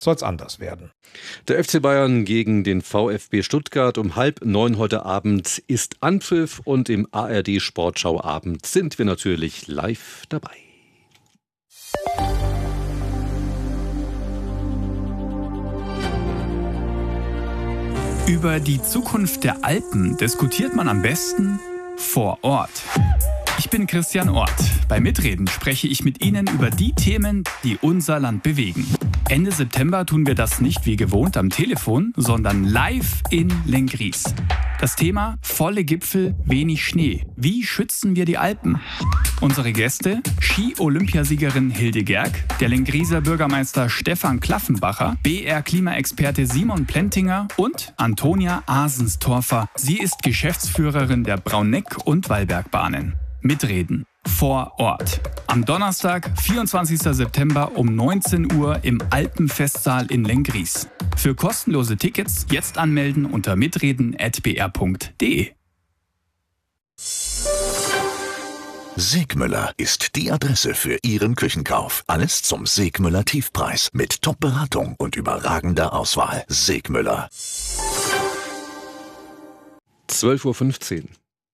soll es anders werden. Der FC Bayern gegen den VfB Stuttgart um 8:30 heute Abend ist Anpfiff und im ARD Sportschauabend sind wir natürlich live dabei. Über die Zukunft der Alpen diskutiert man am besten vor Ort. Ich bin Christian Ort. Bei Mitreden spreche ich mit Ihnen über die Themen, die unser Land bewegen. Ende September tun wir das nicht wie gewohnt am Telefon, sondern live in Lenggries. Das Thema: volle Gipfel, wenig Schnee. Wie schützen wir die Alpen? Unsere Gäste: Ski-Olympiasiegerin Hilde Gerg, der Lengrieser Bürgermeister Stefan Klaffenbacher, BR-Klimaexperte Simon Plentinger und Antonia Asenstorfer. Sie ist Geschäftsführerin der Braunegg- und Wallbergbahnen. Mitreden vor Ort. Am Donnerstag, 24. September um 19 Uhr im Alpenfestsaal in Lenggries. Für kostenlose Tickets jetzt anmelden unter mitreden@br.de. Segmüller ist die Adresse für Ihren Küchenkauf. Alles zum Segmüller Tiefpreis mit Top-Beratung und überragender Auswahl. Segmüller. 12:15 Uhr.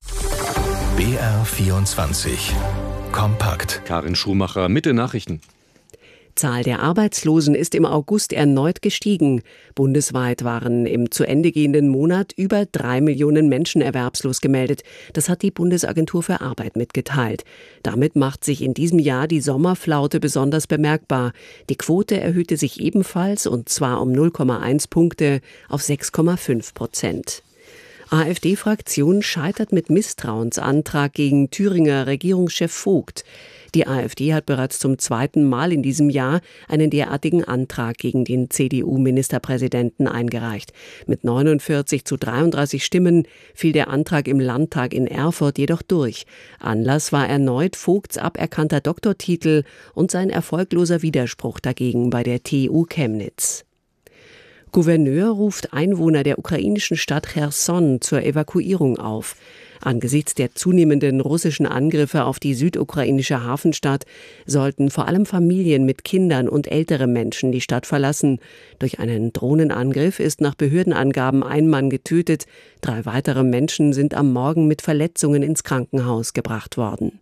BR24 Kompakt. Karin Schumacher mit den Nachrichten. Zahl der Arbeitslosen ist im August erneut gestiegen. Bundesweit waren im zu Ende gehenden Monat über 3 Millionen Menschen erwerbslos gemeldet. Das hat die Bundesagentur für Arbeit mitgeteilt. Damit macht sich in diesem Jahr die Sommerflaute besonders bemerkbar. Die Quote erhöhte sich ebenfalls, und zwar um 0,1 Punkte auf 6,5%. AfD-Fraktion scheitert mit Misstrauensantrag gegen Thüringer Regierungschef Vogt. Die AfD hat bereits zum zweiten Mal in diesem Jahr einen derartigen Antrag gegen den CDU-Ministerpräsidenten eingereicht. Mit 49:33 Stimmen fiel der Antrag im Landtag in Erfurt jedoch durch. Anlass war erneut Vogts aberkannter Doktortitel und sein erfolgloser Widerspruch dagegen bei der TU Chemnitz. Gouverneur ruft Einwohner der ukrainischen Stadt Cherson zur Evakuierung auf. Angesichts der zunehmenden russischen Angriffe auf die südukrainische Hafenstadt sollten vor allem Familien mit Kindern und ältere Menschen die Stadt verlassen. Durch einen Drohnenangriff ist nach Behördenangaben ein Mann getötet. 3 weitere Menschen sind am Morgen mit Verletzungen ins Krankenhaus gebracht worden.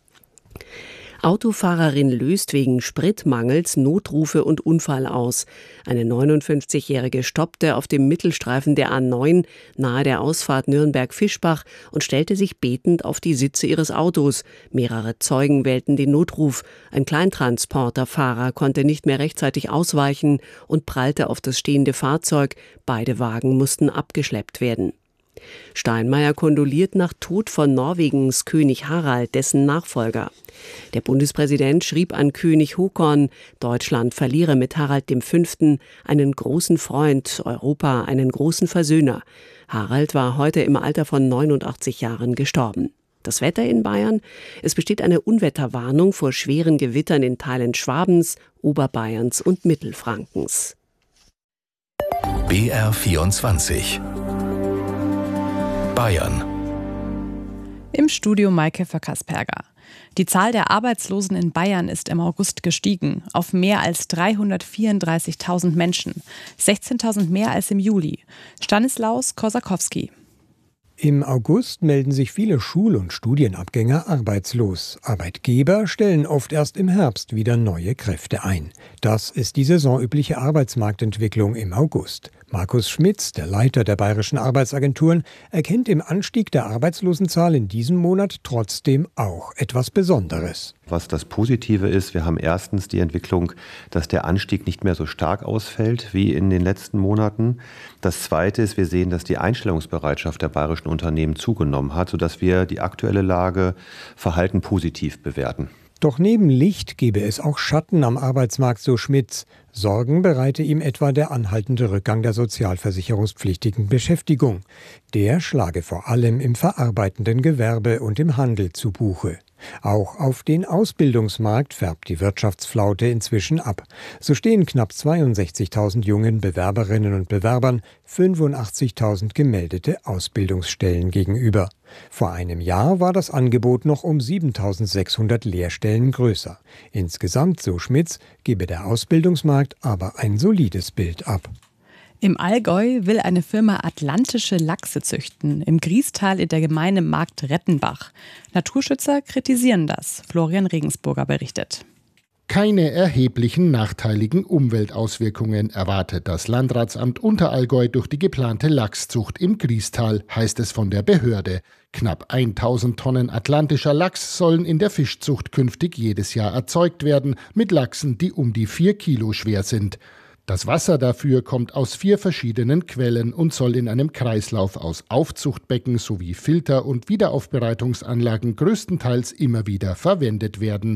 Autofahrerin löst wegen Spritmangels Notrufe und Unfall aus. Eine 59-Jährige stoppte auf dem Mittelstreifen der A9 nahe der Ausfahrt Nürnberg-Fischbach und stellte sich betend auf die Sitze ihres Autos. Mehrere Zeugen wählten den Notruf. Ein Kleintransporterfahrer konnte nicht mehr rechtzeitig ausweichen und prallte auf das stehende Fahrzeug. Beide Wagen mussten abgeschleppt werden. Steinmeier kondoliert nach Tod von Norwegens König Harald, dessen Nachfolger. Der Bundespräsident schrieb an König Håkon, Deutschland verliere mit Harald V. einen großen Freund, Europa einen großen Versöhner. Harald war heute im Alter von 89 Jahren gestorben. Das Wetter in Bayern: Es besteht eine Unwetterwarnung vor schweren Gewittern in Teilen Schwabens, Oberbayerns und Mittelfrankens. BR24 Bayern. Im Studio Maike Föckers-Perger. Die Zahl der Arbeitslosen in Bayern ist im August gestiegen auf mehr als 334.000 Menschen, 16.000 mehr als im Juli. Stanislaus Kosakowski. Im August melden sich viele Schul- und Studienabgänger arbeitslos. Arbeitgeber stellen oft erst im Herbst wieder neue Kräfte ein. Das ist die saisonübliche Arbeitsmarktentwicklung im August. Markus Schmitz, der Leiter der Bayerischen Arbeitsagenturen, erkennt im Anstieg der Arbeitslosenzahl in diesem Monat trotzdem auch etwas Besonderes. Was das Positive ist, wir haben erstens die Entwicklung, dass der Anstieg nicht mehr so stark ausfällt wie in den letzten Monaten. Das Zweite ist, wir sehen, dass die Einstellungsbereitschaft der bayerischen Unternehmen zugenommen hat, sodass wir die aktuelle Lage verhalten positiv bewerten. Doch neben Licht gebe es auch Schatten am Arbeitsmarkt, so Schmitz. Sorgen bereite ihm etwa der anhaltende Rückgang der sozialversicherungspflichtigen Beschäftigung. Der schlage vor allem im verarbeitenden Gewerbe und im Handel zu Buche. Auch auf den Ausbildungsmarkt färbt die Wirtschaftsflaute inzwischen ab. So stehen knapp 62.000 jungen Bewerberinnen und Bewerbern 85.000 gemeldete Ausbildungsstellen gegenüber. Vor einem Jahr war das Angebot noch um 7.600 Lehrstellen größer. Insgesamt, so Schmitz, gebe der Ausbildungsmarkt aber ein solides Bild ab. Im Allgäu will eine Firma atlantische Lachse züchten, im Griestal in der Gemeinde Marktrettenbach. Naturschützer kritisieren das. Florian Regensburger berichtet. Keine erheblichen nachteiligen Umweltauswirkungen erwartet das Landratsamt Unterallgäu durch die geplante Lachszucht im Griestal, heißt es von der Behörde. Knapp 1.000 Tonnen atlantischer Lachs sollen in der Fischzucht künftig jedes Jahr erzeugt werden, mit Lachsen, die um die 4 Kilo schwer sind. Das Wasser dafür kommt aus 4 verschiedenen Quellen und soll in einem Kreislauf aus Aufzuchtbecken sowie Filter- und Wiederaufbereitungsanlagen größtenteils immer wieder verwendet werden.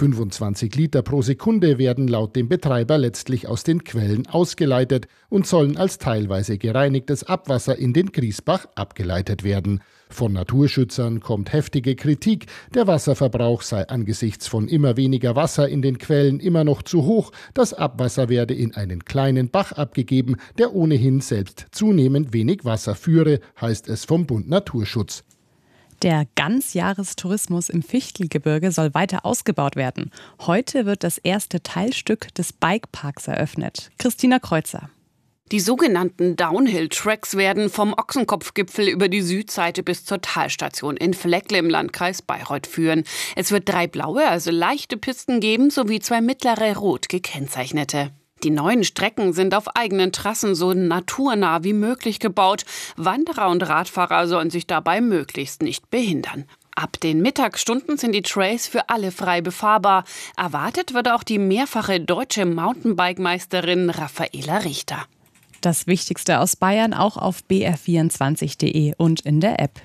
25 Liter pro Sekunde werden laut dem Betreiber letztlich aus den Quellen ausgeleitet und sollen als teilweise gereinigtes Abwasser in den Griesbach abgeleitet werden. Von Naturschützern kommt heftige Kritik, der Wasserverbrauch sei angesichts von immer weniger Wasser in den Quellen immer noch zu hoch, das Abwasser werde in einen kleinen Bach abgegeben, der ohnehin selbst zunehmend wenig Wasser führe, heißt es vom Bund Naturschutz. Der Ganzjahrestourismus im Fichtelgebirge soll weiter ausgebaut werden. Heute wird das erste Teilstück des Bikeparks eröffnet. Christina Kreuzer. Die sogenannten Downhill-Tracks werden vom Ochsenkopfgipfel über die Südseite bis zur Talstation in Fleckle im Landkreis Bayreuth führen. Es wird 3 blaue, also leichte Pisten geben, sowie 2 mittlere, rot gekennzeichnete. Die neuen Strecken sind auf eigenen Trassen so naturnah wie möglich gebaut. Wanderer und Radfahrer sollen sich dabei möglichst nicht behindern. Ab den Mittagsstunden sind die Trails für alle frei befahrbar. Erwartet wird auch die mehrfache deutsche Mountainbike-Meisterin Raffaela Richter. Das Wichtigste aus Bayern auch auf br24.de und in der App.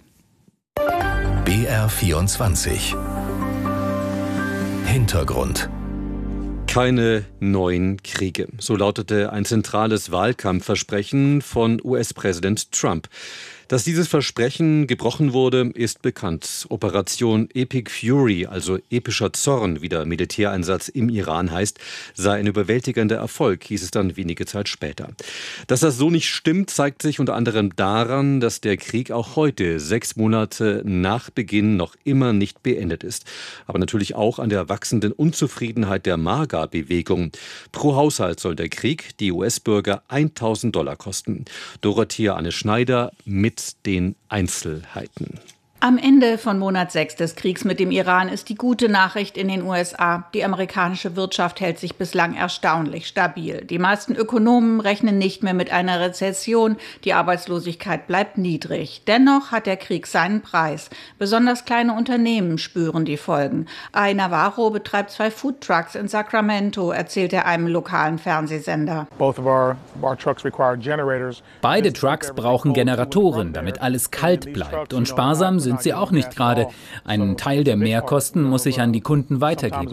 BR24 Hintergrund. Keine neuen Kriege. So lautete ein zentrales Wahlkampfversprechen von US-Präsident Trump. Dass dieses Versprechen gebrochen wurde, ist bekannt. Operation Epic Fury, also epischer Zorn, wie der Militäreinsatz im Iran heißt, sei ein überwältigender Erfolg, hieß es dann wenige Zeit später. Dass das so nicht stimmt, zeigt sich unter anderem daran, dass der Krieg auch heute, 6 Monate nach Beginn, noch immer nicht beendet ist. Aber natürlich auch an der wachsenden Unzufriedenheit der MAGA-Bewegung. Pro Haushalt soll der Krieg die US-Bürger $1.000 kosten. Dorothea Anne Schneider mit den Einzelheiten. Am Ende von Monat 6 des Kriegs mit dem Iran ist die gute Nachricht in den USA. Die amerikanische Wirtschaft hält sich bislang erstaunlich stabil. Die meisten Ökonomen rechnen nicht mehr mit einer Rezession. Die Arbeitslosigkeit bleibt niedrig. Dennoch hat der Krieg seinen Preis. Besonders kleine Unternehmen spüren die Folgen. Ai Navarro betreibt 2 Foodtrucks in Sacramento, erzählt er einem lokalen Fernsehsender. Beide Trucks brauchen Generatoren, damit alles kalt bleibt. Und sparsam sind sie auch nicht gerade. Einen Teil der Mehrkosten muss ich an die Kunden weitergeben.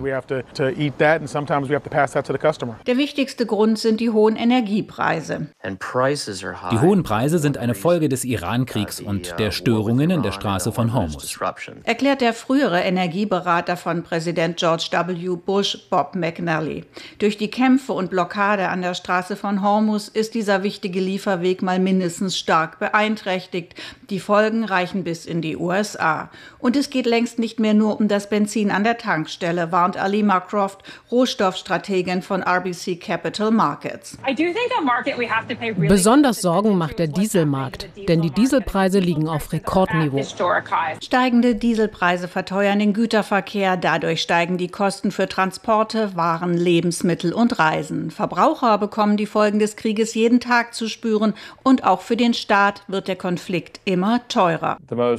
Der wichtigste Grund sind die hohen Energiepreise. Die hohen Preise sind eine Folge des Iran-Kriegs und der Störungen in der Straße von Hormuz. Erklärt der frühere Energieberater von Präsident George W. Bush, Bob McNally. Durch die Kämpfe und Blockade an der Straße von Hormuz ist dieser wichtige Lieferweg mal mindestens stark beeinträchtigt. Die Folgen reichen bis in die USA. Und es geht längst nicht mehr nur um das Benzin an der Tankstelle, warnt Alima Croft, Rohstoffstrategin von RBC Capital Markets. Besonders Sorgen macht der Dieselmarkt, denn die Dieselpreise liegen auf Rekordniveau. Steigende Dieselpreise verteuern den Güterverkehr, dadurch steigen die Kosten für Transporte, Waren, Lebensmittel und Reisen. Verbraucher bekommen die Folgen des Krieges jeden Tag zu spüren und auch für den Staat wird der Konflikt immer teurer.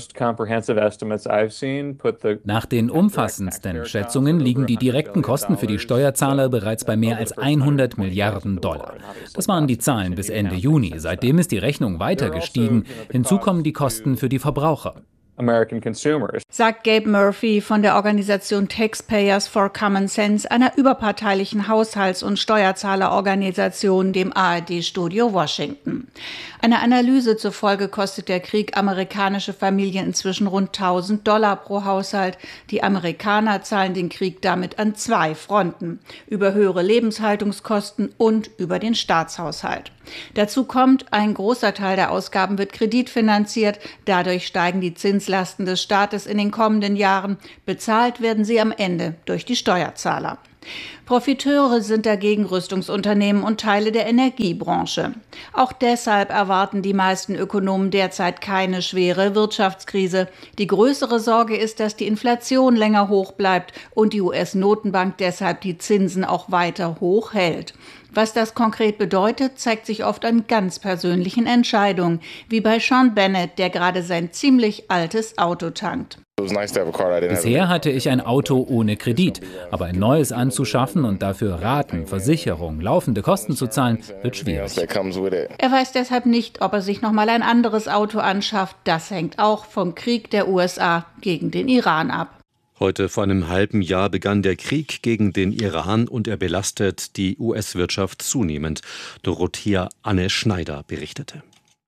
Nach den umfassendsten Schätzungen liegen die direkten Kosten für die Steuerzahler bereits bei mehr als $100 Milliarden. Das waren die Zahlen bis Ende Juni. Seitdem ist die Rechnung weiter gestiegen. Hinzu kommen die Kosten für die Verbraucher. sagt Gabe Murphy von der Organisation Taxpayers for Common Sense, einer überparteilichen Haushalts- und Steuerzahlerorganisation, dem ARD-Studio Washington. Einer Analyse zufolge kostet der Krieg amerikanische Familien inzwischen rund $1.000 pro Haushalt. Die Amerikaner zahlen den Krieg damit an 2 Fronten: über höhere Lebenshaltungskosten und über den Staatshaushalt. Dazu kommt, ein großer Teil der Ausgaben wird kreditfinanziert. Dadurch steigen die Zinslasten des Staates in den kommenden Jahren. Bezahlt werden sie am Ende durch die Steuerzahler. Profiteure sind dagegen Rüstungsunternehmen und Teile der Energiebranche. Auch deshalb erwarten die meisten Ökonomen derzeit keine schwere Wirtschaftskrise. Die größere Sorge ist, dass die Inflation länger hoch bleibt und die US-Notenbank deshalb die Zinsen auch weiter hoch hält. Was das konkret bedeutet, zeigt sich oft an ganz persönlichen Entscheidungen, wie bei Sean Bennett, der gerade sein ziemlich altes Auto tankt. Bisher hatte ich ein Auto ohne Kredit, aber ein neues anzuschaffen und dafür Raten, Versicherung, laufende Kosten zu zahlen, wird schwierig. Er weiß deshalb nicht, ob er sich nochmal ein anderes Auto anschafft. Das hängt auch vom Krieg der USA gegen den Iran ab. Heute vor einem halben Jahr begann der Krieg gegen den Iran und er belastet die US-Wirtschaft zunehmend. Dorothea Anne Schneider berichtete.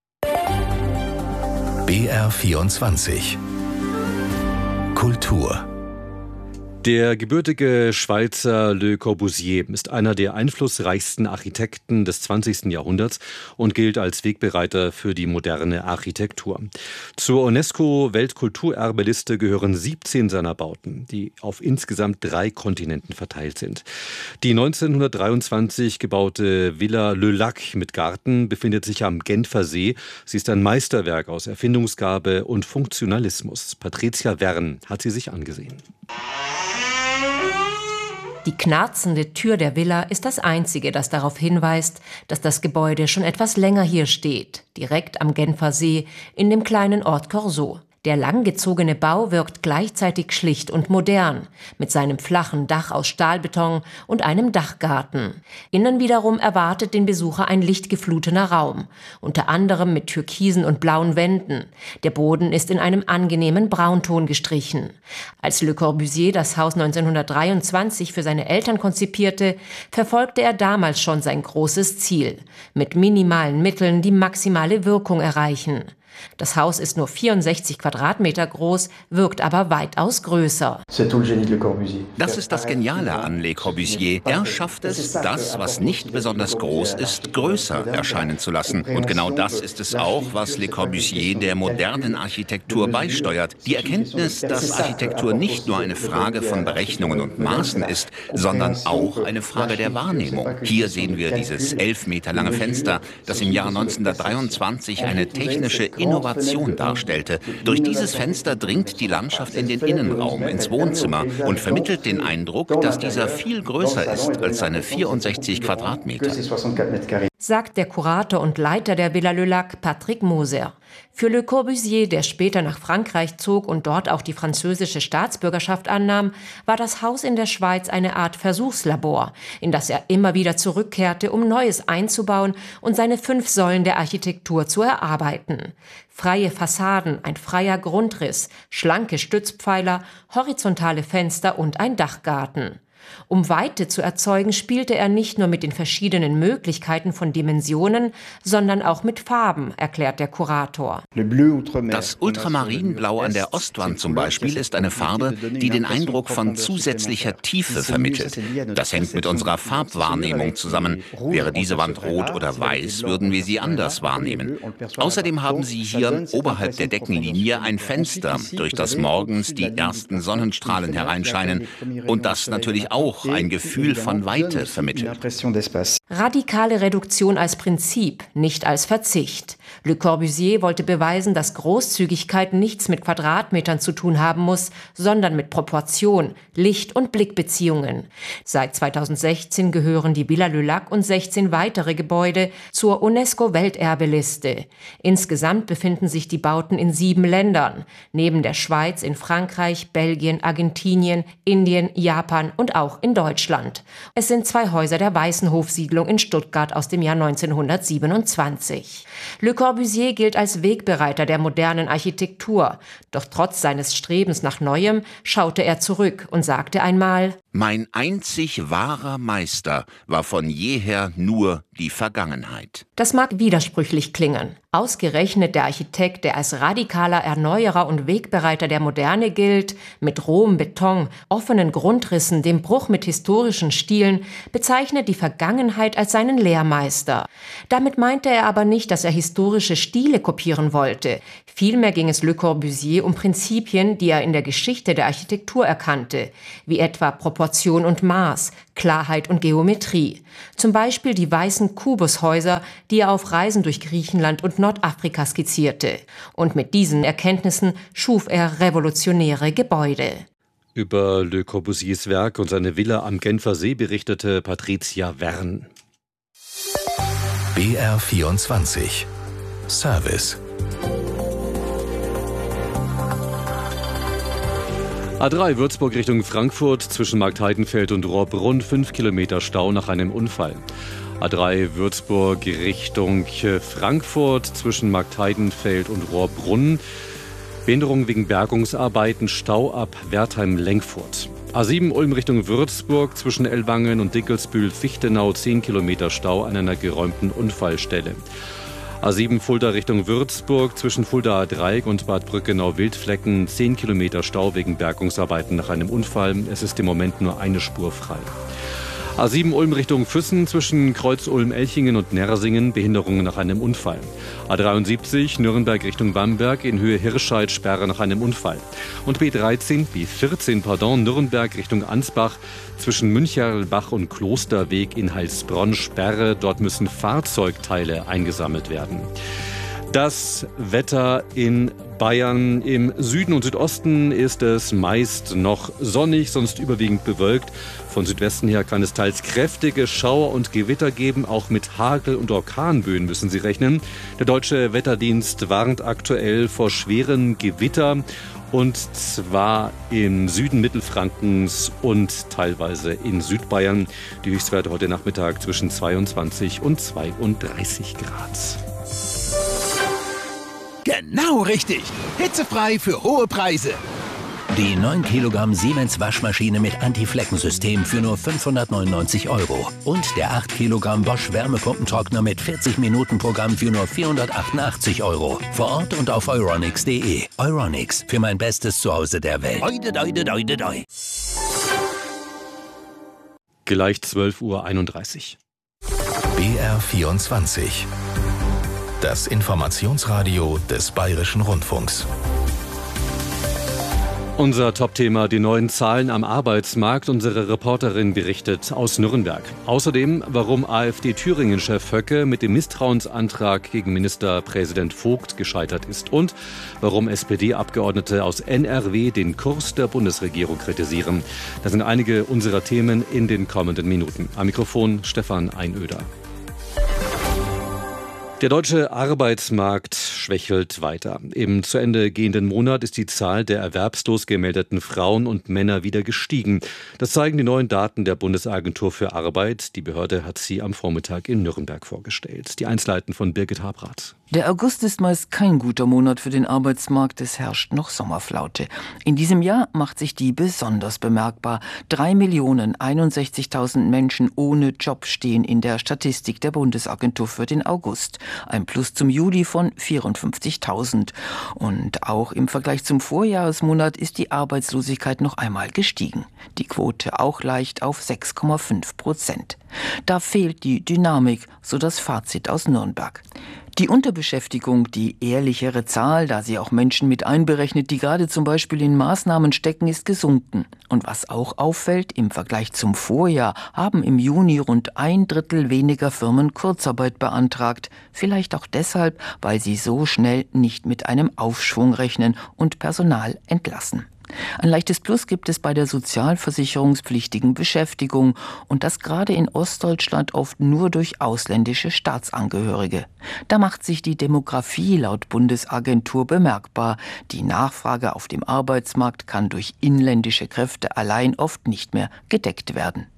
BR24 Kultur. Der gebürtige Schweizer Le Corbusier ist einer der einflussreichsten Architekten des 20. Jahrhunderts und gilt als Wegbereiter für die moderne Architektur. Zur UNESCO-Weltkulturerbeliste gehören 17 seiner Bauten, die auf insgesamt 3 Kontinenten verteilt sind. Die 1923 gebaute Villa Le Lac mit Garten befindet sich am Genfer See. Sie ist ein Meisterwerk aus Erfindungsgabe und Funktionalismus. Patricia Wern hat sie sich angesehen. Die knarzende Tür der Villa ist das einzige, das darauf hinweist, dass das Gebäude schon etwas länger hier steht, direkt am Genfer See in dem kleinen Ort Corso. Der langgezogene Bau wirkt gleichzeitig schlicht und modern, mit seinem flachen Dach aus Stahlbeton und einem Dachgarten. Innen wiederum erwartet den Besucher ein lichtgeflutener Raum, unter anderem mit türkisen und blauen Wänden. Der Boden ist in einem angenehmen Braunton gestrichen. Als Le Corbusier das Haus 1923 für seine Eltern konzipierte, verfolgte er damals schon sein großes Ziel: mit minimalen Mitteln die maximale Wirkung erreichen. Das Haus ist nur 64 Quadratmeter groß, wirkt aber weitaus größer. Das ist das Geniale an Le Corbusier. Er schafft es, das, was nicht besonders groß ist, größer erscheinen zu lassen. Und genau das ist es auch, was Le Corbusier der modernen Architektur beisteuert. Die Erkenntnis, dass Architektur nicht nur eine Frage von Berechnungen und Maßen ist, sondern auch eine Frage der Wahrnehmung. Hier sehen wir dieses 11 Meter lange Fenster, das im Jahr 1923 eine technische Innovation darstellte. Durch dieses Fenster dringt die Landschaft in den Innenraum, ins Wohnzimmer und vermittelt den Eindruck, dass dieser viel größer ist als seine 64 Quadratmeter. Sagt der Kurator und Leiter der Villa Le Lac, Patrick Moser. Für Le Corbusier, der später nach Frankreich zog und dort auch die französische Staatsbürgerschaft annahm, war das Haus in der Schweiz eine Art Versuchslabor, in das er immer wieder zurückkehrte, um Neues einzubauen und seine 5 Säulen der Architektur zu erarbeiten. Freie Fassaden, ein freier Grundriss, schlanke Stützpfeiler, horizontale Fenster und ein Dachgarten. Um Weite zu erzeugen, spielte er nicht nur mit den verschiedenen Möglichkeiten von Dimensionen, sondern auch mit Farben, erklärt der Kurator. Das Ultramarinblau an der Ostwand zum Beispiel ist eine Farbe, die den Eindruck von zusätzlicher Tiefe vermittelt. Das hängt mit unserer Farbwahrnehmung zusammen. Wäre diese Wand rot oder weiß, würden wir sie anders wahrnehmen. Außerdem haben Sie hier oberhalb der Deckenlinie ein Fenster, durch das morgens die ersten Sonnenstrahlen hereinscheinen und das natürlich auch ein Gefühl von Weite vermittelt. Radikale Reduktion als Prinzip, nicht als Verzicht. Le Corbusier wollte beweisen, dass Großzügigkeit nichts mit Quadratmetern zu tun haben muss, sondern mit Proportion, Licht- und Blickbeziehungen. Seit 2016 gehören die Villa Le Lac und 16 weitere Gebäude zur UNESCO-Welterbeliste. Insgesamt befinden sich die Bauten in 7 Ländern, neben der Schweiz in Frankreich, Belgien, Argentinien, Indien, Japan und auch in Deutschland. Es sind 2 Häuser der Weißenhofsiedlung in Stuttgart aus dem Jahr 1927. Le Le Corbusier gilt als Wegbereiter der modernen Architektur. Doch trotz seines Strebens nach Neuem schaute er zurück und sagte einmal: Mein einzig wahrer Meister war von jeher nur die Vergangenheit. Das mag widersprüchlich klingen. Ausgerechnet der Architekt, der als radikaler Erneuerer und Wegbereiter der Moderne gilt, mit rohem Beton, offenen Grundrissen, dem Bruch mit historischen Stilen, bezeichnet die Vergangenheit als seinen Lehrmeister. Damit meinte er aber nicht, dass er historische Stile kopieren wollte. Vielmehr ging es Le Corbusier um Prinzipien, die er in der Geschichte der Architektur erkannte, wie etwa Proportion und Maß, Klarheit und Geometrie. Zum Beispiel die weißen Kubushäuser, die er auf Reisen durch Griechenland und Nordafrika skizzierte. Und mit diesen Erkenntnissen schuf er revolutionäre Gebäude. Über Le Corbusiers Werk und seine Villa am Genfer See berichtete Patricia Wern. BR24 Service. A3 Würzburg Richtung Frankfurt zwischen Marktheidenfeld und Rohrbrunn, 5 Kilometer Stau nach einem Unfall. A3 Würzburg Richtung Frankfurt zwischen Marktheidenfeld und Rohrbrunn. Behinderung wegen Bergungsarbeiten, Stau ab Wertheim-Lenkfurt. A7 Ulm Richtung Würzburg zwischen Ellwangen und Dickelsbühl-Fichtenau, 10 Kilometer Stau an einer geräumten Unfallstelle. A7 Fulda Richtung Würzburg zwischen Fuldaer Dreieck und Bad Brückenau-Wildflecken, 10 Kilometer Stau wegen Bergungsarbeiten nach einem Unfall. Es ist im Moment nur eine Spur frei. A7 Ulm Richtung Füssen zwischen Kreuz-Ulm-Elchingen und Nersingen, Behinderungen nach einem Unfall. A73 Nürnberg Richtung Bamberg in Höhe Hirscheid, Sperre nach einem Unfall. Und B14 Nürnberg Richtung Ansbach zwischen Müncherlbach und Klosterweg in Heilsbronn, Sperre. Dort müssen Fahrzeugteile eingesammelt werden. Das Wetter in Bayern. Im Süden und Südosten ist es meist noch sonnig, sonst überwiegend bewölkt. Von Südwesten her kann es teils kräftige Schauer und Gewitter geben. Auch mit Hagel- und Orkanböen müssen Sie rechnen. Der Deutsche Wetterdienst warnt aktuell vor schweren Gewitter. Und zwar im Süden Mittelfrankens und teilweise in Südbayern. Die Höchstwerte heute Nachmittag zwischen 22 und 32 Grad. Genau richtig. Hitzefrei für hohe Preise. Die 9 Kilogramm Siemens Waschmaschine mit Anti-Flecken-System für nur 599 €. Und der 8 Kilogramm Bosch Wärmepumpentrockner mit 40-Minuten-Programm für nur 488 €. Vor Ort und auf euronics.de. Euronics, für mein bestes Zuhause der Welt. Doi. Gleich 12:31 Uhr. BR24. Das Informationsradio des Bayerischen Rundfunks. Unser Top-Thema, die neuen Zahlen am Arbeitsmarkt. Unsere Reporterin berichtet aus Nürnberg. Außerdem, warum AfD-Thüringen-Chef Höcke mit dem Misstrauensantrag gegen Ministerpräsident Vogt gescheitert ist und warum SPD-Abgeordnete aus NRW den Kurs der Bundesregierung kritisieren. Das sind einige unserer Themen in den kommenden Minuten. Am Mikrofon Stefan Einöder. Der deutsche Arbeitsmarkt schwächelt weiter. Im zu Ende gehenden Monat ist die Zahl der erwerbslos gemeldeten Frauen und Männer wieder gestiegen. Das zeigen die neuen Daten der Bundesagentur für Arbeit. Die Behörde hat sie am Vormittag in Nürnberg vorgestellt. Die Einzelheiten von Birgit Habrath. Der August ist meist kein guter Monat für den Arbeitsmarkt. Es herrscht noch Sommerflaute. In diesem Jahr macht sich die besonders bemerkbar. 3.061.000 Menschen ohne Job stehen in der Statistik der Bundesagentur für den August. Ein Plus zum Juli von 54.000. Und auch im Vergleich zum Vorjahresmonat ist die Arbeitslosigkeit noch einmal gestiegen. Die Quote auch leicht auf 6,5%. Da fehlt die Dynamik, so das Fazit aus Nürnberg. Die Unterbeschäftigung, die ehrlichere Zahl, da sie auch Menschen mit einberechnet, die gerade zum Beispiel in Maßnahmen stecken, ist gesunken. Und was auch auffällt, im Vergleich zum Vorjahr haben im Juni rund 1/3 weniger Firmen Kurzarbeit beantragt. Vielleicht auch deshalb, weil sie so schnell nicht mit einem Aufschwung rechnen und Personal entlassen. Ein leichtes Plus gibt es bei der sozialversicherungspflichtigen Beschäftigung und das gerade in Ostdeutschland oft nur durch ausländische Staatsangehörige. Da macht sich die Demografie laut Bundesagentur bemerkbar. Die Nachfrage auf dem Arbeitsmarkt kann durch inländische Kräfte allein oft nicht mehr gedeckt werden.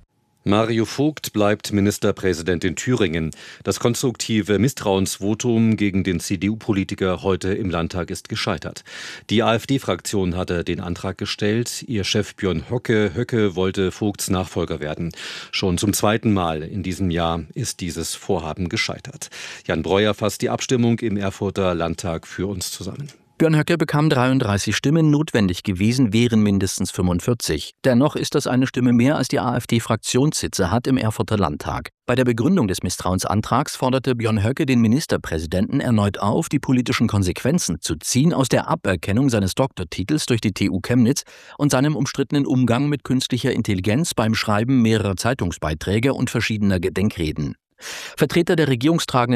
Mario Vogt bleibt Ministerpräsident in Thüringen. Das konstruktive Misstrauensvotum gegen den CDU-Politiker heute im Landtag ist gescheitert. Die AfD-Fraktion hatte den Antrag gestellt. Ihr Chef Björn Höcke wollte Vogts Nachfolger werden. Schon zum zweiten Mal in diesem Jahr ist dieses Vorhaben gescheitert. Jan Breuer fasst die Abstimmung im Erfurter Landtag für uns zusammen. Björn Höcke bekam 33 Stimmen, notwendig gewesen wären mindestens 45. Dennoch ist das eine Stimme mehr, als die AfD-Fraktionssitze hat im Erfurter Landtag. Bei der Begründung des Misstrauensantrags forderte Björn Höcke den Ministerpräsidenten erneut auf, die politischen Konsequenzen zu ziehen aus der Aberkennung seines Doktortitels durch die TU Chemnitz und seinem umstrittenen Umgang mit künstlicher Intelligenz beim Schreiben mehrerer Zeitungsbeiträge und verschiedener Gedenkreden. Vertreter der regierungstragenden